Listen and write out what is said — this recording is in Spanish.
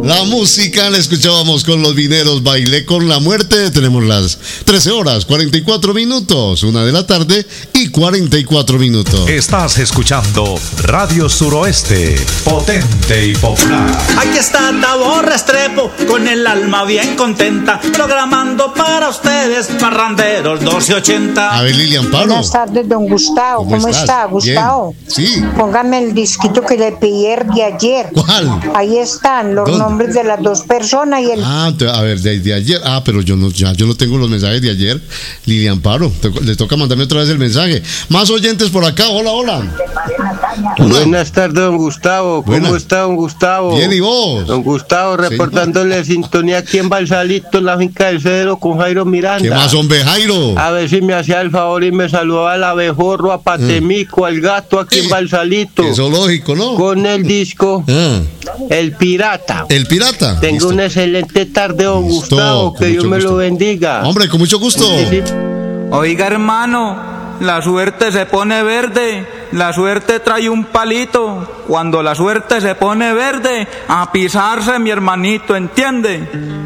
La música la escuchábamos con Los Vineros, Bailé con la Muerte. Tenemos las 13 horas, 44 minutos, 1 de la tarde y 44 minutos. Estás escuchando Radio Suroeste, potente y popular. Aquí está Tabor Restrepo, con el alma bien contenta, programando para ustedes, parranderos 1280. A ver, Lilian Pablo. Buenas tardes, don Gustavo. ¿Cómo está, Gustavo? Bien. Sí. Póngame el disquito que le pedí de ayer. ¿Cuál? Ahí están los nombres de las dos personas y el... A ver, de ayer. Pero yo no tengo los mensajes de ayer. Lilian Pablo, le toca mandarme otra vez el mensaje. Más oyentes por acá. Hola. Buenas tardes, don Gustavo. ¿Cómo está, don Gustavo? Bien, ¿y vos? Don Gustavo, reportándole sintonía aquí en Balsalito, en la finca del Cedro, con Jairo Miranda. ¿Qué más, hombre, Jairo? A ver si me hacía el favor y me saludaba al abejorro, a Patemico, al gato aquí en Balsalito. Eso lógico, ¿no? Con el disco El Pirata. El Pirata. Tengo Listo. una excelente tarde, don Gustavo. Que Dios me lo bendiga. Hombre, con mucho gusto. Sí. Oiga, hermano, la suerte se pone verde, la suerte trae un palito. Cuando la suerte se pone verde, a pisarse, mi hermanito, ¿entiende?